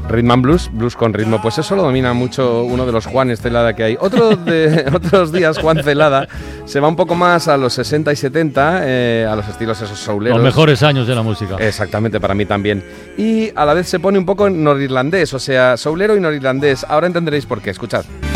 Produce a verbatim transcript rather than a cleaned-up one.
Rhythm and Blues, blues con ritmo, pues eso lo domina mucho uno de los Juanes Celada que hay. Otro de, otros días Juan Celada se va un poco más a los sesenta y setenta, eh, a los estilos esos souleros. Los mejores años de la música. Exactamente, para mí también. Y a la vez se pone un poco norirlandés, o sea, soulero y norirlandés. Ahora entenderéis por qué, escuchad.